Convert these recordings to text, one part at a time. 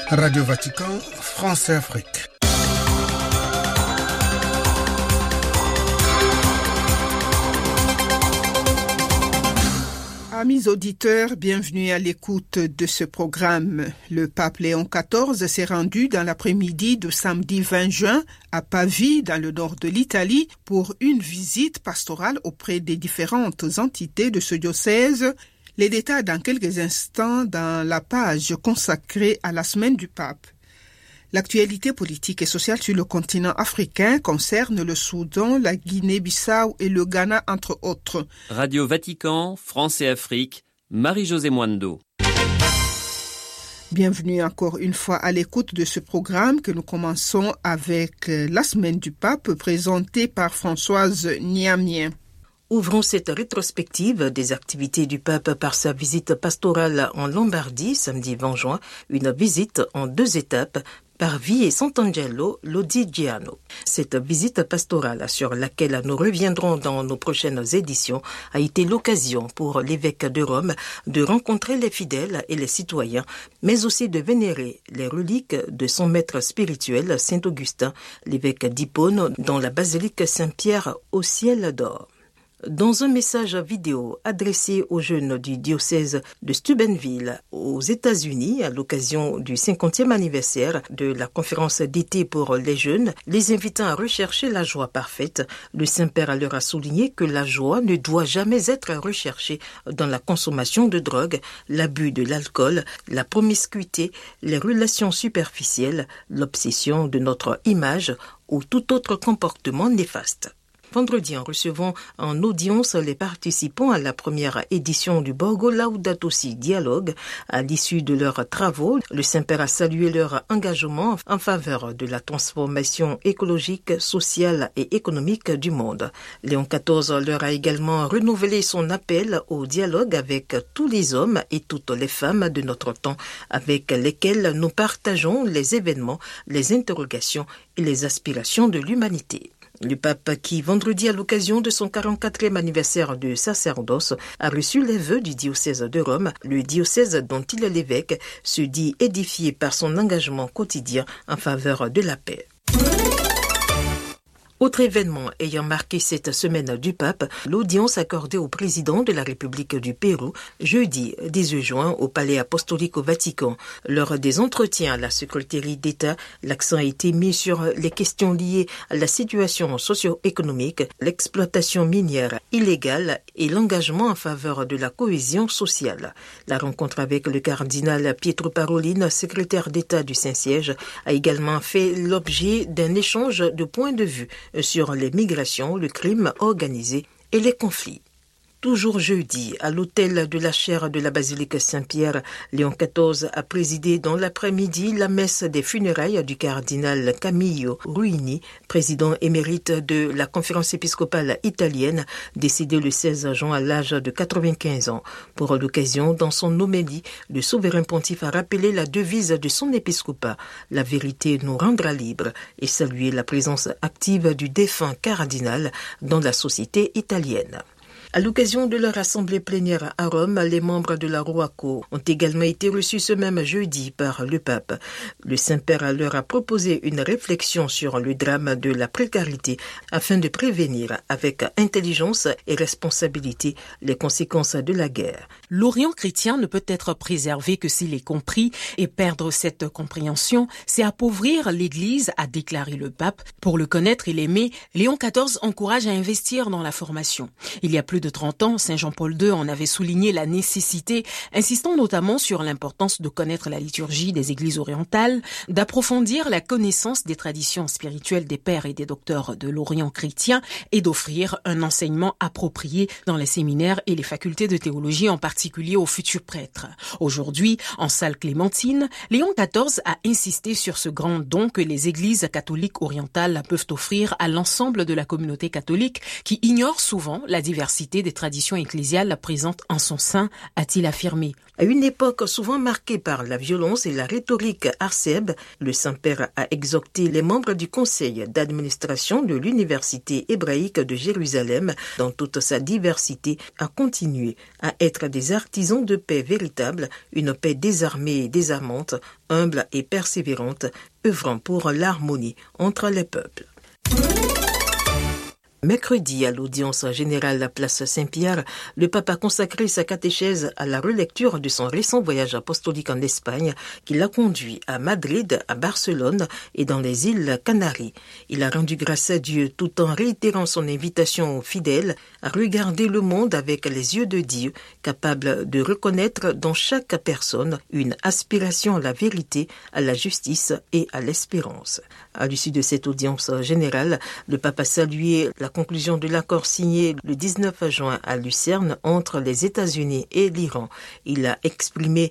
Radio Vatican, France et Afrique. Amis auditeurs, bienvenue à l'écoute de ce programme. Le pape Léon XIV s'est rendu dans l'après-midi de samedi 20 juin à Pavie, dans le nord de l'Italie, pour une visite pastorale auprès des différentes entités de ce diocèse. Les détails dans quelques instants dans la page consacrée à la semaine du pape. L'actualité politique et sociale sur le continent africain concerne le Soudan, la Guinée-Bissau et le Ghana, entre autres. Radio Vatican, France et Afrique, Marie-Josée Mwando. Bienvenue encore une fois à l'écoute de ce programme que nous commençons avec la semaine du pape présentée par Françoise Niamien. Ouvrons cette rétrospective des activités du pape par sa visite pastorale en Lombardie, samedi 20 juin, une visite en 2 étapes, Pavie et Sant'Angelo Lodigiano. Cette visite pastorale, sur laquelle nous reviendrons dans nos prochaines éditions, a été l'occasion pour l'évêque de Rome de rencontrer les fidèles et les citoyens, mais aussi de vénérer les reliques de son maître spirituel, Saint Augustin, l'évêque d'Hippone, dans la basilique Saint-Pierre au ciel d'or. Dans un message vidéo adressé aux jeunes du diocèse de Steubenville aux États-Unis à l'occasion du 50e anniversaire de la conférence d'été pour les jeunes, les invitant à rechercher la joie parfaite, le Saint-Père leur a souligné que la joie ne doit jamais être recherchée dans la consommation de drogue, l'abus de l'alcool, la promiscuité, les relations superficielles, l'obsession de notre image ou tout autre comportement néfaste. Vendredi, en recevant en audience les participants à la première édition du Borgo Laudato Si Dialogue, à l'issue de leurs travaux, le Saint-Père a salué leur engagement en faveur de la transformation écologique, sociale et économique du monde. Léon XIV leur a également renouvelé son appel au dialogue avec tous les hommes et toutes les femmes de notre temps, avec lesquels nous partageons les événements, les interrogations et les aspirations de l'humanité. Le pape qui, vendredi à l'occasion de son 44e anniversaire de sacerdoce, a reçu les vœux du diocèse de Rome, le diocèse dont il est l'évêque, se dit édifié par son engagement quotidien en faveur de la paix. Autre événement ayant marqué cette semaine du pape, l'audience accordée au président de la République du Pérou, jeudi 18 juin au Palais apostolique au Vatican. Lors des entretiens à la secrétaire d'État, l'accent a été mis sur les questions liées à la situation socio-économique, l'exploitation minière illégale et l'engagement en faveur de la cohésion sociale. La rencontre avec le cardinal Pietro Parolin, secrétaire d'État du Saint-Siège, a également fait l'objet d'un échange de points de vue sur les migrations, le crime organisé et les conflits. Toujours jeudi, à l'autel de la chaire de la basilique Saint-Pierre, Léon XIV a présidé dans l'après-midi la messe des funérailles du cardinal Camillo Ruini, président émérite de la conférence épiscopale italienne, décédé le 16 juin à l'âge de 95 ans. Pour l'occasion, dans son homélie, le souverain pontife a rappelé la devise de son épiscopat, « La vérité nous rendra libres » et salué la présence active du défunt cardinal dans la société italienne. À l'occasion de leur assemblée plénière à Rome, les membres de la ROACO ont également été reçus ce même jeudi par le pape. Le Saint-Père leur a proposé une réflexion sur le drame de la précarité afin de prévenir avec intelligence et responsabilité les conséquences de la guerre. L'Orient chrétien ne peut être préservé que s'il est compris, et perdre cette compréhension, c'est appauvrir l'Église, a déclaré le pape. Pour le connaître et l'aimer, Léon XIV encourage à investir dans la formation. Il y a plus de 30 ans, Saint Jean-Paul II en avait souligné la nécessité, insistant notamment sur l'importance de connaître la liturgie des églises orientales, d'approfondir la connaissance des traditions spirituelles des pères et des docteurs de l'Orient chrétien et d'offrir un enseignement approprié dans les séminaires et les facultés de théologie, en particulier aux futurs prêtres. Aujourd'hui, en salle Clémentine, Léon XIV a insisté sur ce grand don que les églises catholiques orientales peuvent offrir à l'ensemble de la communauté catholique qui ignore souvent la diversité diversité des traditions ecclésiales présentes en son sein, a-t-il affirmé. À une époque souvent marquée par la violence et la rhétorique arcèbe, le Saint-Père a exhorté les membres du conseil d'administration de l'Université hébraïque de Jérusalem, dans toute sa diversité, à continuer à être des artisans de paix véritables, une paix désarmée et désarmante, humble et persévérante, œuvrant pour l'harmonie entre les peuples. Mercredi, à l'audience générale à Place Saint-Pierre, le pape a consacré sa catéchèse à la relecture de son récent voyage apostolique en Espagne, qui l'a conduit à Madrid, à Barcelone et dans les îles Canaries. Il a rendu grâce à Dieu tout en réitérant son invitation aux fidèles à regarder le monde avec les yeux de Dieu, capable de reconnaître dans chaque personne une aspiration à la vérité, à la justice et à l'espérance. À l'issue de cette audience générale, le pape a salué la conclusion de l'accord signé le 19 juin à Lucerne entre les États-Unis et l'Iran. Il a exprimé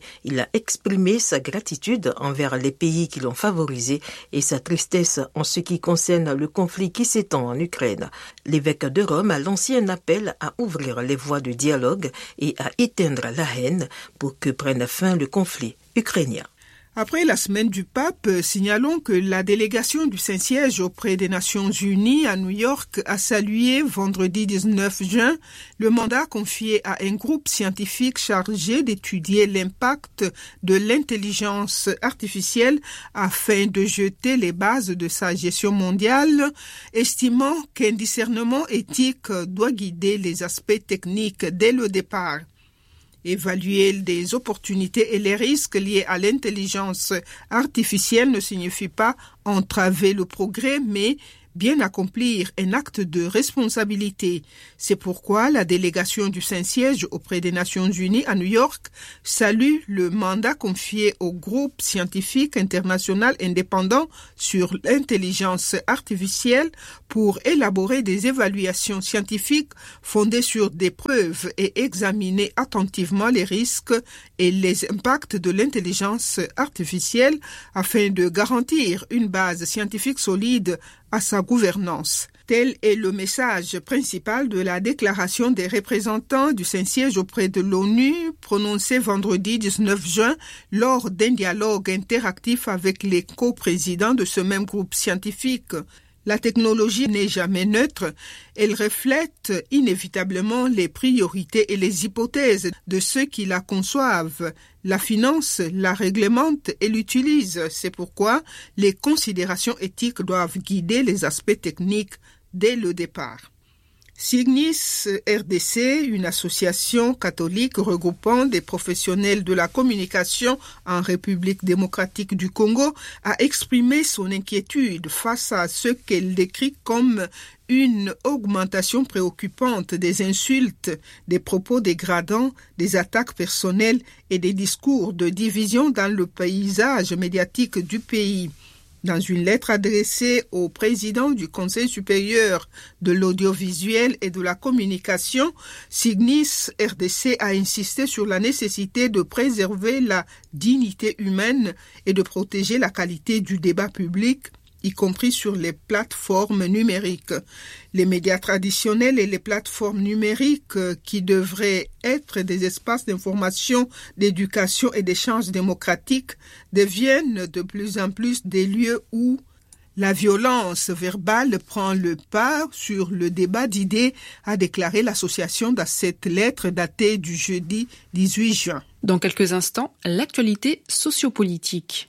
sa gratitude envers les pays qui l'ont favorisé et sa tristesse en ce qui concerne le conflit qui s'étend en Ukraine. L'évêque de Rome a lancé un appel à ouvrir les voies de dialogue et à éteindre la haine pour que prenne fin le conflit ukrainien. Après la semaine du pape, signalons que la délégation du Saint-Siège auprès des Nations Unies à New York a salué vendredi 19 juin le mandat confié à un groupe scientifique chargé d'étudier l'impact de l'intelligence artificielle afin de jeter les bases de sa gestion mondiale, estimant qu'un discernement éthique doit guider les aspects techniques dès le départ. Évaluer les opportunités et les risques liés à l'intelligence artificielle ne signifie pas entraver le progrès, mais bien accomplir un acte de responsabilité. C'est pourquoi la délégation du Saint-Siège auprès des Nations Unies à New York salue le mandat confié au groupe scientifique international indépendant sur l'intelligence artificielle pour élaborer des évaluations scientifiques fondées sur des preuves et examiner attentivement les risques et les impacts de l'intelligence artificielle afin de garantir une base scientifique solide à sa gouvernance. Tel est le message principal de la déclaration des représentants du Saint-Siège auprès de l'ONU prononcée vendredi 19 juin lors d'un dialogue interactif avec les coprésidents de ce même groupe scientifique. La technologie n'est jamais neutre, elle reflète inévitablement les priorités et les hypothèses de ceux qui la conçoivent, la financent, la réglementent et l'utilisent. C'est pourquoi les considérations éthiques doivent guider les aspects techniques dès le départ. Signis RDC, une association catholique regroupant des professionnels de la communication en République démocratique du Congo, a exprimé son inquiétude face à ce qu'elle décrit comme une augmentation préoccupante des insultes, des propos dégradants, des attaques personnelles et des discours de division dans le paysage médiatique du pays. Dans une lettre adressée au président du Conseil supérieur de l'audiovisuel et de la communication, Signis RDC a insisté sur la nécessité de préserver la dignité humaine et de protéger la qualité du débat public, y compris sur les plateformes numériques. Les médias traditionnels et les plateformes numériques qui devraient être des espaces d'information, d'éducation et d'échange démocratique deviennent de plus en plus des lieux où la violence verbale prend le pas sur le débat d'idées, a déclaré l'association dans cette lettre datée du jeudi 18 juin. Dans quelques instants, l'actualité sociopolitique.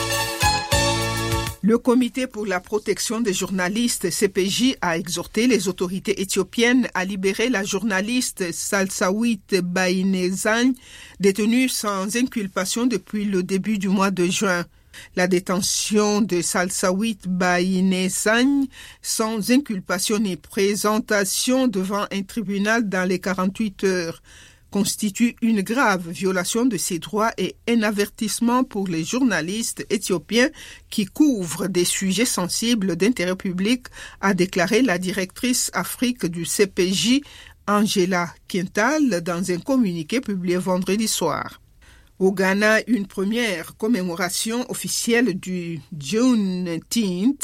Le Comité pour la protection des journalistes, CPJ, a exhorté les autorités éthiopiennes à libérer la journaliste Salsawit Bayinezagne, détenue sans inculpation depuis le début du mois de juin. La détention de Salsawit Bayinezagne sans inculpation ni présentation devant un tribunal dans les 48 heures constitue une grave violation de ses droits et un avertissement pour les journalistes éthiopiens qui couvrent des sujets sensibles d'intérêt public, a déclaré la directrice Afrique du CPJ, Angela Quintal, dans un communiqué publié vendredi soir. Au Ghana, une première commémoration officielle du Juneteenth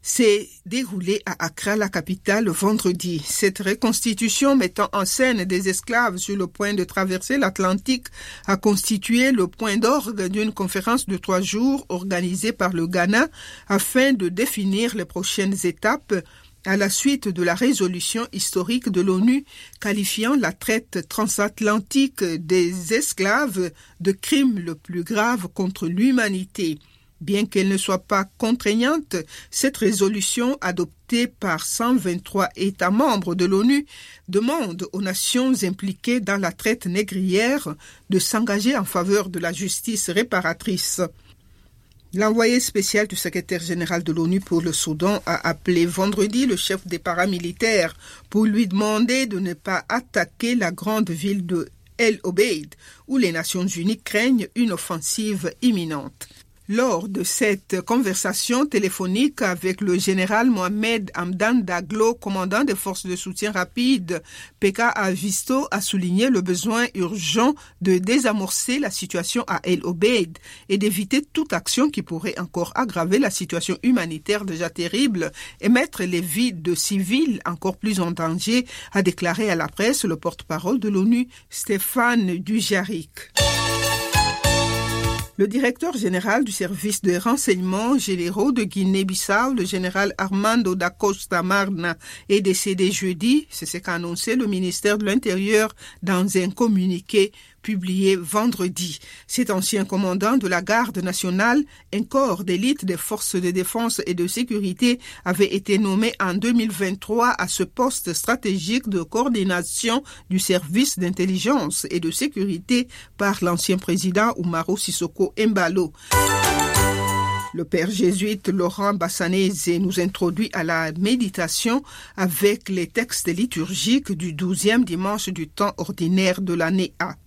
s'est déroulée à Accra, la capitale, vendredi. Cette reconstitution mettant en scène des esclaves sur le point de traverser l'Atlantique a constitué le point d'orgue d'une conférence de 3 jours organisée par le Ghana afin de définir les prochaines étapes à la suite de la résolution historique de l'ONU qualifiant la traite transatlantique des esclaves de crime le plus grave contre l'humanité. Bien qu'elle ne soit pas contraignante, cette résolution adoptée par 123 États membres de l'ONU demande aux nations impliquées dans la traite négrière de s'engager en faveur de la justice réparatrice. L'envoyé spécial du secrétaire général de l'ONU pour le Soudan a appelé vendredi le chef des paramilitaires pour lui demander de ne pas attaquer la grande ville de El Obeid, où les Nations Unies craignent une offensive imminente. Lors de cette conversation téléphonique avec le général Mohamed Hamdan Daglo, commandant des forces de soutien rapide, Peka Avisto a souligné le besoin urgent de désamorcer la situation à El Obeid et d'éviter toute action qui pourrait encore aggraver la situation humanitaire déjà terrible et mettre les vies de civils encore plus en danger, a déclaré à la presse le porte-parole de l'ONU, Stéphane Dujarric. Le directeur général du service de renseignements généraux de Guinée-Bissau, le général Armando da Costa Marna, est décédé jeudi. C'est ce qu'a annoncé le ministère de l'Intérieur dans un communiqué publié vendredi. Cet ancien commandant de la garde nationale, un corps d'élite des forces de défense et de sécurité, avait été nommé en 2023 à ce poste stratégique de coordination du service d'intelligence et de sécurité par l'ancien président Umaro Sissoko Embalo. Le père jésuite Laurent Bassanese nous introduit à la méditation avec les textes liturgiques du 12e dimanche du temps ordinaire de l'année A.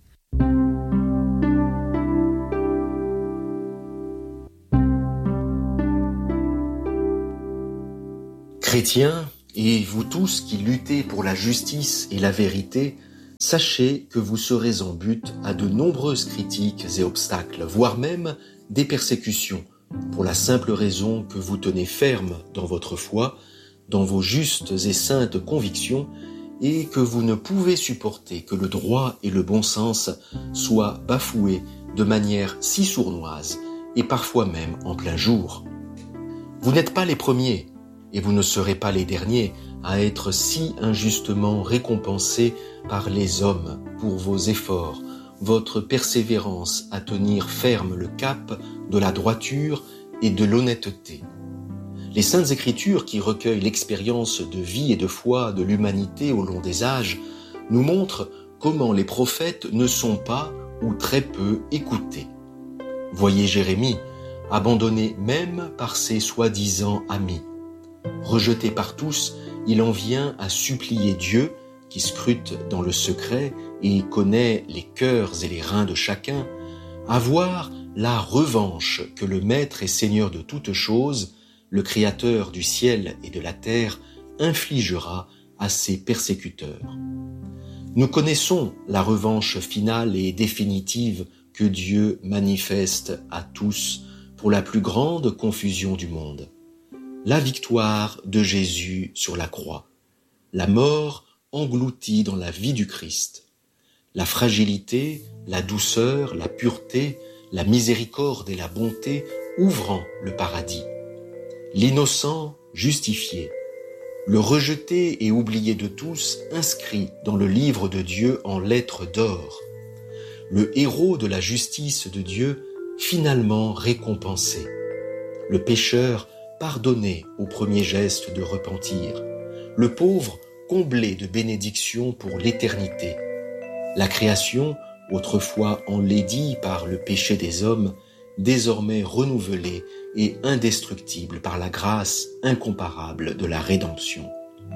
Chrétiens, et vous tous qui luttez pour la justice et la vérité, sachez que vous serez en but à de nombreuses critiques et obstacles, voire même des persécutions, pour la simple raison que vous tenez ferme dans votre foi, dans vos justes et saintes convictions, et que vous ne pouvez supporter que le droit et le bon sens soient bafoués de manière si sournoise, et parfois même en plein jour. Vous n'êtes pas les premiers, et vous ne serez pas les derniers à être si injustement récompensés par les hommes pour vos efforts, votre persévérance à tenir ferme le cap de la droiture et de l'honnêteté. Les Saintes Écritures, qui recueillent l'expérience de vie et de foi de l'humanité au long des âges, nous montrent comment les prophètes ne sont pas ou très peu écoutés. Voyez Jérémie, abandonné même par ses soi-disant amis. Rejeté par tous, il en vient à supplier Dieu, qui scrute dans le secret et connaît les cœurs et les reins de chacun, à voir la revanche que le Maître et Seigneur de toutes choses, le Créateur du ciel et de la terre, infligera à ses persécuteurs. Nous connaissons la revanche finale et définitive que Dieu manifeste à tous pour la plus grande confusion du monde. La victoire de Jésus sur la croix, la mort engloutie dans la vie du Christ, la fragilité, la douceur, la pureté, la miséricorde et la bonté ouvrant le paradis, l'innocent justifié, le rejeté et oublié de tous inscrit dans le livre de Dieu en lettres d'or, le héros de la justice de Dieu finalement récompensé, le pécheur pardonné au premier geste de repentir, le pauvre comblé de bénédictions pour l'éternité, la création, autrefois enlaidie par le péché des hommes, désormais renouvelée et indestructible par la grâce incomparable de la rédemption.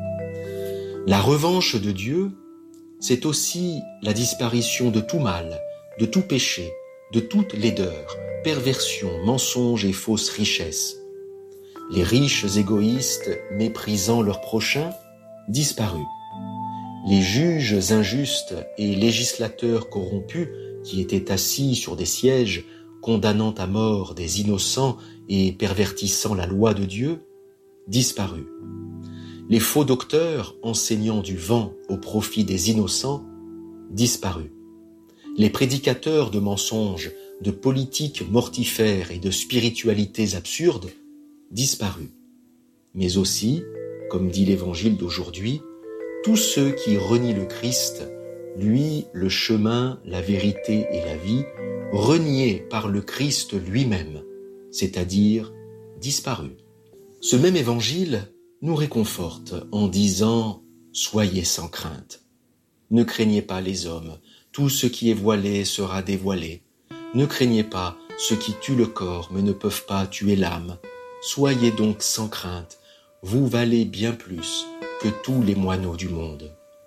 La revanche de Dieu, c'est aussi la disparition de tout mal, de tout péché, de toute laideur, perversion, mensonge et fausse richesse. Les riches égoïstes, méprisant leur prochain, disparus. Les juges injustes et législateurs corrompus qui étaient assis sur des sièges, condamnant à mort des innocents et pervertissant la loi de Dieu, disparu. Les faux docteurs enseignant du vent au profit des innocents, disparu. Les prédicateurs de mensonges, de politiques mortifères et de spiritualités absurdes, disparu. Mais aussi, comme dit l'évangile d'aujourd'hui, tous ceux qui renient le Christ, lui, le chemin, la vérité et la vie, reniés par le Christ lui-même, c'est-à-dire disparu. Ce même évangile nous réconforte en disant « Soyez sans crainte ». Ne craignez pas les hommes, tout ce qui est voilé sera dévoilé. Ne craignez pas ceux qui tuent le corps mais ne peuvent pas tuer l'âme. Soyez donc sans crainte, vous valez bien plus que tous les moineaux du monde.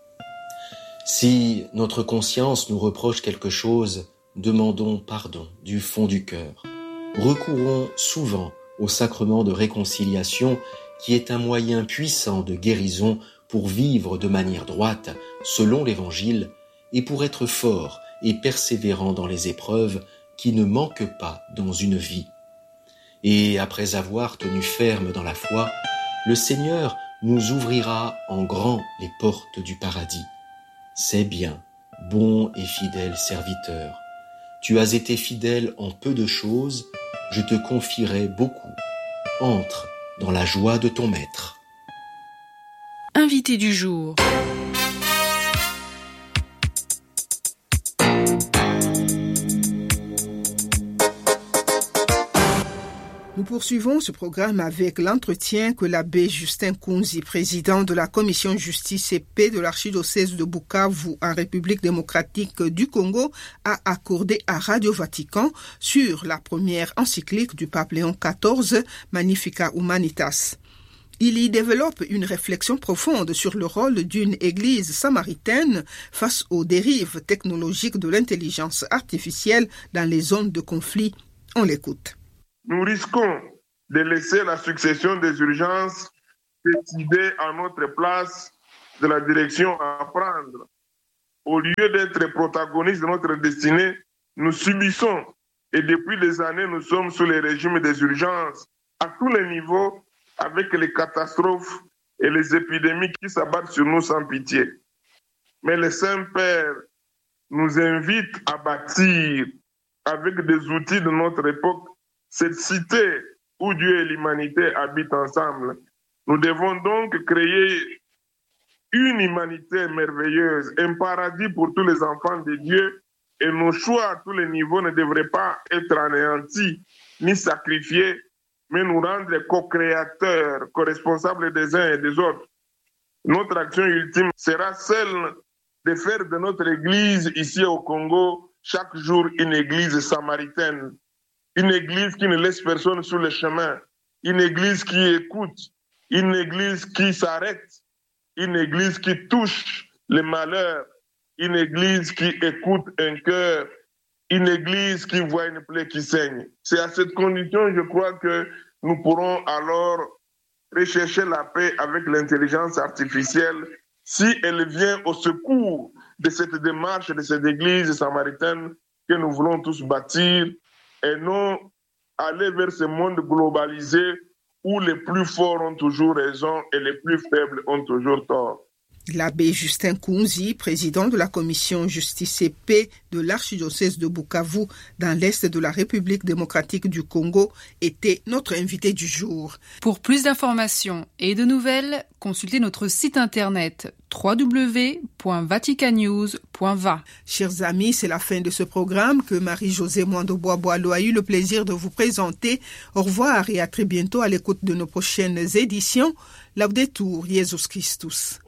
Si notre conscience nous reproche quelque chose, demandons pardon du fond du cœur. Recourons souvent au sacrement de réconciliation qui est un moyen puissant de guérison pour vivre de manière droite selon l'Évangile et pour être fort et persévérant dans les épreuves qui ne manquent pas dans une vie. Et après avoir tenu ferme dans la foi, le Seigneur nous ouvrira en grand les portes du paradis. C'est bien, bon et fidèle serviteur. Tu as été fidèle en peu de choses, je te confierai beaucoup. Entre dans la joie de ton maître. Invité du jour. Nous poursuivons ce programme avec l'entretien que l'abbé Justin Kounzi, président de la commission justice et paix de l'archidiocèse de Bukavu en République démocratique du Congo, a accordé à Radio Vatican sur la première encyclique du pape Léon XIV, Magnificat Humanitas. Il y développe une réflexion profonde sur le rôle d'une église samaritaine face aux dérives technologiques de l'intelligence artificielle dans les zones de conflit. On l'écoute. Nous risquons de laisser la succession des urgences décider à notre place de la direction à prendre. Au lieu d'être protagonistes de notre destinée, nous subissons et depuis des années, nous sommes sous les régimes des urgences à tous les niveaux avec les catastrophes et les épidémies qui s'abattent sur nous sans pitié. Mais le Saint-Père nous invite à bâtir avec des outils de notre époque cette cité où Dieu et l'humanité habitent ensemble. Nous devons donc créer une humanité merveilleuse, un paradis pour tous les enfants de Dieu, et nos choix à tous les niveaux ne devraient pas être anéantis ni sacrifiés, mais nous rendre co-créateurs, co-responsables des uns et des autres. Notre action ultime sera celle de faire de notre Église ici au Congo chaque jour une Église samaritaine. Une église qui ne laisse personne sur le chemin, une église qui écoute, une église qui s'arrête, une église qui touche les malheurs, une église qui écoute un cœur, une église qui voit une plaie qui saigne. C'est à cette condition, je crois, que nous pourrons alors rechercher la paix avec l'intelligence artificielle si elle vient au secours de cette démarche de cette église samaritaine que nous voulons tous bâtir, et non aller vers ce monde globalisé où les plus forts ont toujours raison et les plus faibles ont toujours tort. L'abbé Justin Kounzi, président de la commission justice et paix de l'archidiocèse de Bukavu dans l'est de la République démocratique du Congo, était notre invité du jour. Pour plus d'informations et de nouvelles, consultez notre site internet www.vaticanews.va. Chers amis, c'est la fin de ce programme que Marie-Josée Mwando-Bois-Boileau a eu le plaisir de vous présenter. Au revoir et à très bientôt à l'écoute de nos prochaines éditions. Laudetur Jesus Christus.